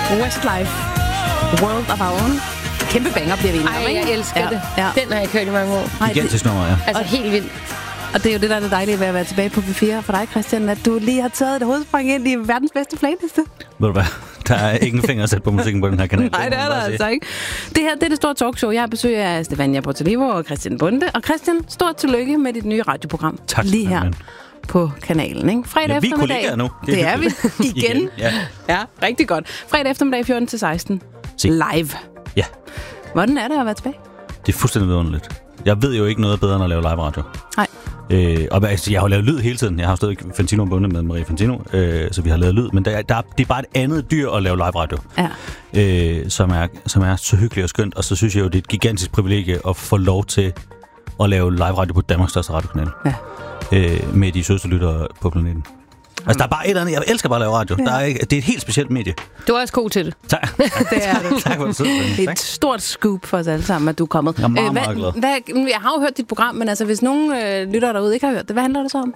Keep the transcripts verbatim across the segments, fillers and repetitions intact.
Westlife, World of Our Own. Kæmpe banger bliver vi enige om, Ej, ikke? jeg elsker ja, det. Ja. Den har jeg kørt i mange år. Gigantisk nummer, ja. Altså helt vildt. Og det er jo det, der er det dejlige ved at være tilbage på P fire for dig, Christian, at du lige har taget et hovedspring ind i verdens bedste playliste. Ved du hvad? Der er ingen finger at sætte på musikken på den her kanal. Nej, det er der altså ikke. Det her det er det store talkshow. Jeg har besøg af Stefania Portolivo og Christian Bonde. Og Christian, stort tillykke med dit nye radioprogram. Tak, lige her man. På kanalen, ikke? Fredag ja, vi er eftermiddag. kollegaer nu. Det, det er vi. Igen. Igen. Ja. ja, rigtig godt. Fredag eftermiddag fjorten til seksten. Se. Live. Ja. Hvordan er det at være tilbage? Det er fuldstændig vidunderligt. Jeg ved jo ikke noget bedre end at lave live radio. Nej. Øh, og altså, jeg har jo lavet lyd hele tiden. Jeg har jo stadig Fantino Bonde med Marie Fantino, øh, så vi har lavet lyd. Men der, der, det er bare et andet dyr at lave live radio, ja. øh, som, er, som er så hyggeligt og skønt. Og så synes jeg jo, det er et gigantisk privilegie at få lov til at lave live radio på Danmarks største radiokanal. Ja. Øh, med de sødeste lyttere på planeten. Altså, der er bare et eller andet. Jeg elsker bare at lave radio. Ja. Der er ikke, det er et helt specielt medie. Du er også god til det. Tak. Det er du. Tak for det. Det er et stort scoop for os alle sammen, at du er kommet. Jeg er meget, øh, meget glad. Hvad, hvad, jeg har jo hørt dit program, men altså, hvis nogen øh, lytter derude ikke har hørt det, hvad handler det så om?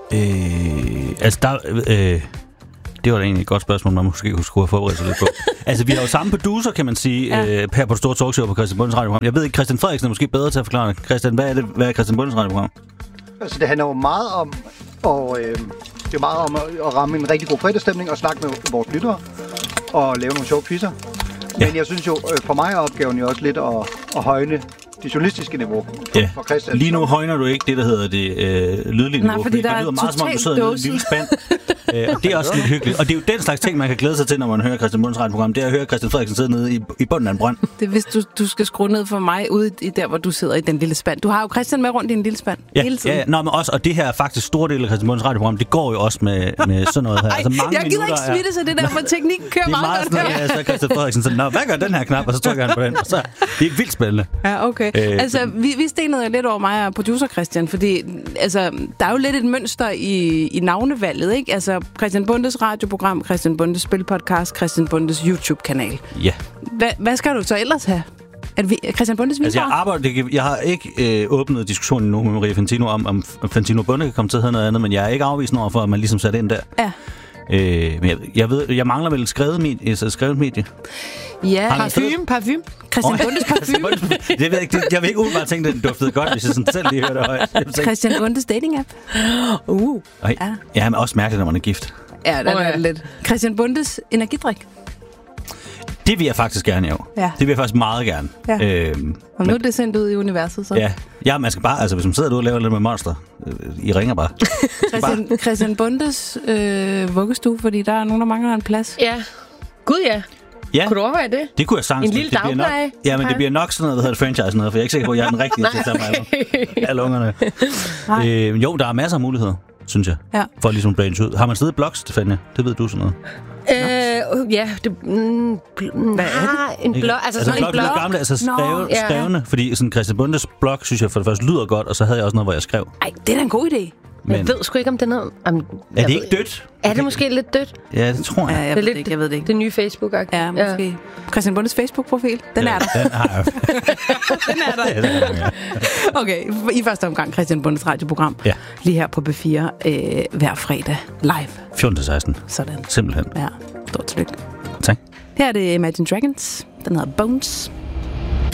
Øh, altså, der... Øh, det var da egentlig et godt spørgsmål, man måske skulle have forberedt sig lidt på. Altså, vi har jo samme producer, kan man sige, ja. øh, her på det store talkshow på Christian Bundes radioprogram. Jeg ved ikke, Christian Frederiksen er måske bedre til at forklare det. Christian, hvad er det? Hvad er Christian Bundes radioprogram? Altså, det handler jo meget om, og, øh, det er meget om at, at ramme en rigtig god fredagsstemning og snakke med vores lyttere og lave nogle sjove quizzer. Men ja. jeg synes jo, øh, for mig er opgaven jo også lidt at, at højne det journalistiske niveau for, ja. for Christian. Lige nu højner du ikke det, der hedder det øh, lydlige niveau. Nej, fordi der det lyder meget som om, du sidder i en lille spand. øh, og det er også lidt hyggeligt. Og det er jo den slags ting, man kan glæde sig til, når man hører Christian Bundes radioprogram. Det er at høre Christian Frederiksen sidde nede i, i bunden af en brønd. Det er, hvis du, du skal skrue ned for mig ude i der, hvor du sidder i den lille spand. Du har jo Christian med rundt i en lille spand ja, hele tiden. Ja, nå, men også, og det her er faktisk store del af Christian Bundes radioprogram. Det går jo også med, med sådan noget her. Ej, altså, mange jeg gider ikke smitte sig det der, hvor teknikken kører meget, meget godt. Det er meget sådan, at Christian Frederiksen sådan, nå, hvad gør den her knap? Og så trykker han på den. Og så, det er vildt spændende. Ja, okay. Øh, altså, vi, vi stenede lidt over mig og producer Christian, fordi altså, der er jo lidt et mønster i, i navnevalget, ikke? Altså, Christian Bundes radioprogram, Christian Bundes spilpodcast, Christian Bundes YouTube-kanal. Ja. Hva, hvad skal du så ellers have? At vi, Christian Bundes altså, jeg, arbejder, jeg har ikke øh, åbnet diskussionen nu med Marie Fantino om, om Fantino Bunde kan komme til at hedde noget andet, men jeg er ikke afvisende over for, at man ligesom satte ind der. Ja. Øh, men jeg, jeg ved, jeg mangler vel et skrevet medie. Et skrevet medie. Ja. Parfume, parfume. Christian Bundes parfume. det ved jeg ikke. Det, jeg vil ikke umiddelbart tænke, at den duftede godt, hvis jeg sådan selv lige hørte det højt. Christian Bundes dating-app. Uh. Ej, ja. Ja, men også mærkeligt, når man er gift. Ja, det er oh, ja. lidt. Christian Bundes energidrik. Det vil jeg faktisk gerne, jo. Ja. Det vil jeg faktisk meget gerne. Ja. Øhm, og nu er det sendt ud i universet, så. Ja, ja, man skal bare, altså hvis man sidder derude og laver lidt med Monster, øh, I ringer bare. Christian, Christian Bundes øh, vuggestue, fordi der er nogen, der mangler en plads. Ja. Gud, ja. Ja. Kunne du overveje det? Det kunne jeg sagtens. En lille det bliver nok, ja, men det bliver nok sådan noget, der hedder franchise noget, for jeg er ikke sikker på, at jeg er den rigtige til at tage mig alle ungerne. øh, jo, der er masser af muligheder, synes jeg, ja. for ligesom at branche ud. Har man stadig blogs, Stefania? Det ved du sådan noget. Øh, ja, det, mm, bl- hvad er det? En blog, altså, altså sådan en blog. Gamle, altså skrev, Nå, ja. skrevne, fordi sådan Christian Bundes blog, synes jeg for det første lyder godt, og så havde jeg også noget, hvor jeg skrev. Ej, det er da en god idé. Men jeg ved sgu ikke, om det er noget... Om, er det ikke dødt? Er det måske lidt dødt? Ja, det tror jeg. Ja, jeg, det ved lidt, ikke, jeg ved det ikke. Det nye Facebook-agtigt. Ja, måske. Ja. Christian Bundes Facebook-profil, den ja, er der. Den har jeg. den er der. Ja, den er der, ja. Okay, i første omgang Christian Bundes radioprogram. Ja. Lige her på B fire øh, hver fredag live. fjorten til seksten. Sådan. Simpelthen. Ja, stort tillykke. Tak. Her er det Imagine Dragons. Den hedder Bones.